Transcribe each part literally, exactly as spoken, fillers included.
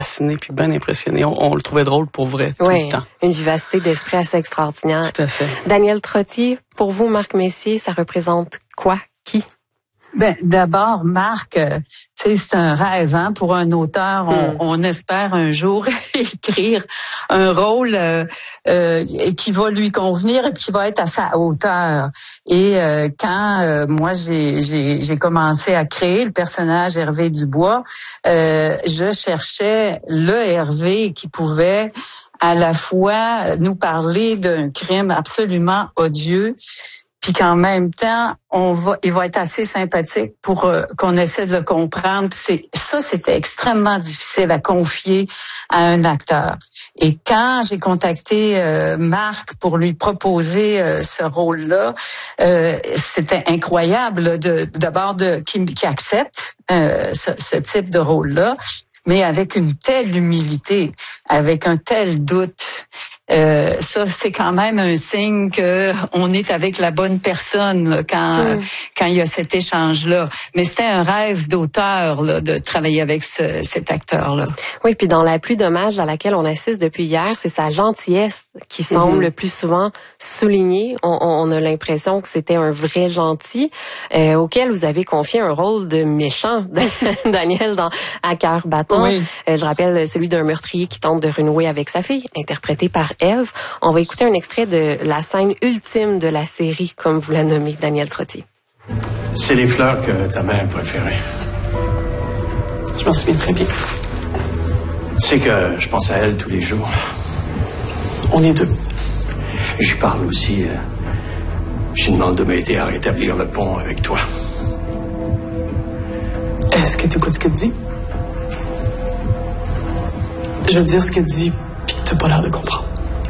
fasciné puis bien impressionné. On, on le trouvait drôle pour vrai tout oui, le temps. Une vivacité d'esprit assez extraordinaire. Tout à fait. Daniel Trottier, pour vous, Marc Messier, ça représente quoi? Qui? Ben, d'abord, Marc, euh, tu sais, c'est un rêve, hein, pour un auteur. On, mm. on espère un jour écrire un rôle euh, euh, qui va lui convenir et qui va être à sa hauteur. Et euh, quand euh, moi j'ai, j'ai, j'ai commencé à créer le personnage Hervé Dubois, euh, je cherchais le Hervé qui pouvait à la fois nous parler d'un crime absolument odieux, puis qu'en même temps, on va, il va être assez sympathique pour euh, qu'on essaie de le comprendre. C'est ça, c'était extrêmement difficile à confier à un acteur. Et quand j'ai contacté euh, Marc pour lui proposer euh, ce rôle-là, euh, c'était incroyable de d'abord de qui, qui accepte euh, ce, ce type de rôle-là, mais avec une telle humilité, avec un tel doute. Euh, ça, c'est quand même un signe que on est avec la bonne personne là, quand mm. quand il y a cet échange-là. Mais c'était un rêve d'auteur là, de travailler avec ce, cet acteur-là. Oui, puis dans La pluie d'hommages à laquelle on assiste depuis hier, c'est sa gentillesse qui semble mm-hmm. le plus souvent soulignée. On, on a l'impression que c'était un vrai gentil euh, auquel vous avez confié un rôle de méchant, Daniel, dans À cœur battant. Oui. Euh, je rappelle celui d'un meurtrier qui tente de renouer avec sa fille, interprété par Ève. On va écouter un extrait de la scène ultime de la série, comme vous la nommez, Daniel Trottier. C'est les fleurs que ta mère préférait. Je m'en souviens très bien. Tu sais que je pense à elle tous les jours. On est deux. Je parle aussi. Euh, je lui demande de m'aider à rétablir le pont avec toi. Est-ce que tu écoutes ce qu'elle dit? Je veux dire ce qu'elle dit, puis que t'as pas l'air de comprendre.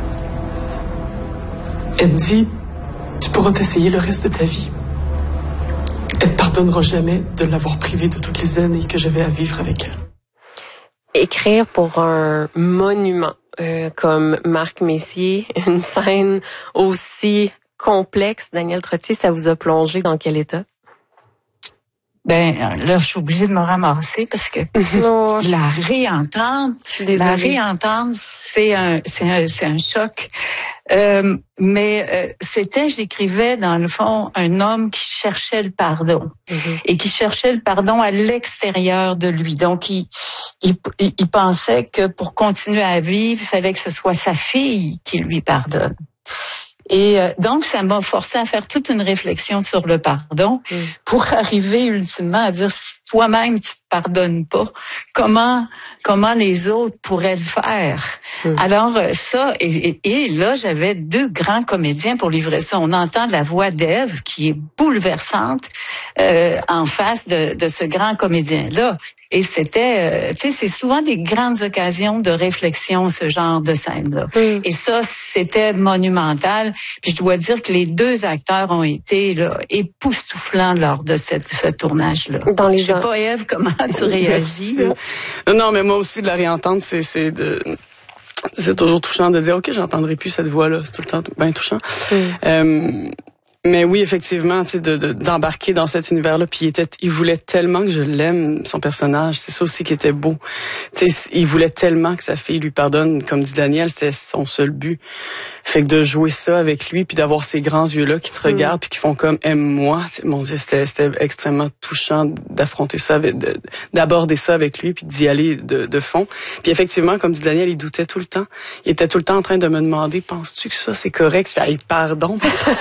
Elle dit, tu pourras t'essayer le reste de ta vie. Elle te pardonnera jamais de l'avoir privée de toutes les années que j'avais à vivre avec elle. Écrire pour un monument euh, comme Marc Messier, une scène aussi complexe, Daniel Trottier, ça vous a plongé dans quel état? Ben là, je suis obligée de me ramasser parce que non, la réentendre, la réentendre, c'est un, c'est un, c'est un choc. Euh, mais euh, c'était, j'écrivais dans le fond, un homme qui cherchait le pardon mm-hmm. et qui cherchait le pardon à l'extérieur de lui. Donc, il, il, il pensait que pour continuer à vivre, il fallait que ce soit sa fille qui lui pardonne. Et euh, donc, ça m'a forcé à faire toute une réflexion sur le pardon mm. pour arriver ultimement à dire si toi-même tu te pardonnes pas, comment comment les autres pourraient le faire. Mm. Alors ça, et, et, et là, j'avais deux grands comédiens pour livrer ça. On entend la voix d'Ève qui est bouleversante euh, en face de, de ce grand comédien-là. Et c'était, euh, tu sais, c'est souvent des grandes occasions de réflexion, ce genre de scène-là. Mm. Et ça, c'était monumental. Puis je dois dire que les deux acteurs ont été là, époustouflants lors de cette, ce tournage-là. Dans les je sais pas, Ève, comment tu réagis? Là? Non, mais moi aussi, de la réentendre, c'est, c'est de... C'est toujours touchant de dire, OK, j'entendrai plus cette voix-là. C'est tout le temps bien touchant. Mm. Euh, Mais oui, effectivement, tu sais, de, de, d'embarquer dans cet univers-là, puis il était, il voulait tellement que je l'aime, son personnage. C'est ça aussi qui était beau. Tu sais, il voulait tellement que sa fille lui pardonne, comme dit Daniel, c'était son seul but. Fait que de jouer ça avec lui, puis d'avoir ces grands yeux-là qui te regardent, mm. puis qui font comme aime-moi. Mon Dieu, c'était, c'était extrêmement touchant d'affronter ça, avec, de, d'aborder ça avec lui, puis d'y aller de, de fond. Puis effectivement, comme dit Daniel, il doutait tout le temps. Il était tout le temps en train de me demander, penses-tu que ça c'est correct? Je fais, hey, pardon.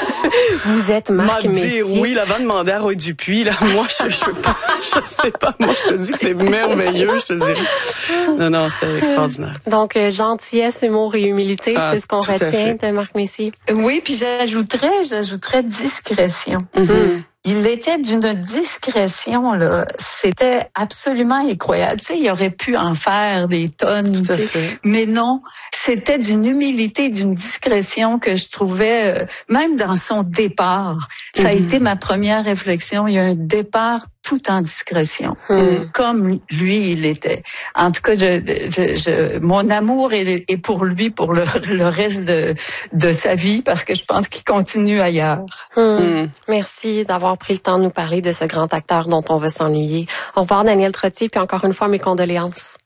Vous êtes Marc Messier. Oui, là, avant de demander à Roy Dupuis, là, moi, je, je, je, pas, je sais pas. Moi, je te dis que c'est merveilleux, je te dis. Non, non, c'était extraordinaire. Donc, euh, gentillesse, humour et humilité, ah, c'est ce qu'on retient de Marc Messier. Oui, puis j'ajouterais, j'ajouterais discrétion. Mm-hmm. Il était d'une discrétion, là. C'était absolument incroyable. Tu sais, il aurait pu en faire des tonnes, tu sais. Mais non, c'était d'une humilité, d'une discrétion que je trouvais, euh, même dans son départ. Ça a mm-hmm. été ma première réflexion. Il y a un départ tout en discrétion, mm. comme lui il était. En tout cas, je, je, je, mon amour est, est pour lui pour le, le reste de, de sa vie, parce que je pense qu'il continue ailleurs. Mm. Mm. Merci d'avoir pris le temps de nous parler de ce grand acteur dont on veut s'ennuyer. Au revoir Daniel Trottier, puis encore une fois mes condoléances.